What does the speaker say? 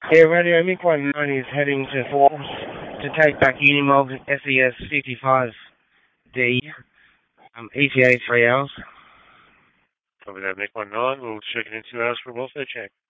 Yeah, Radio MiG-19 is heading to Force to take back Unimog SES-55D, ETA 3 hours. Copy that, MiG-19. We'll check it in 2 hours for a welfare check.